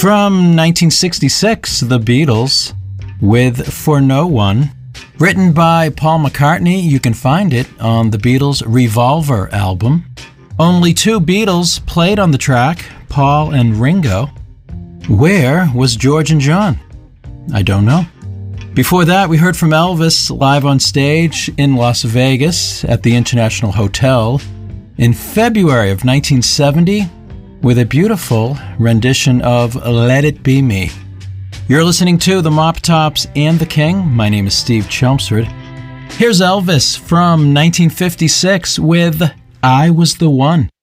From 1966, The Beatles with For No One. Written by Paul McCartney, you can find it on the Beatles' Revolver album. Only two Beatles played on the track, Paul and Ringo. Where was George and John? I don't know. Before that, we heard from Elvis live on stage in Las Vegas at the International Hotel in February of 1970 with a beautiful rendition of Let It Be Me. You're listening to the Mop Tops and the King. My name is Steve Chelmsford. Here's Elvis from 1956 with I Was the One.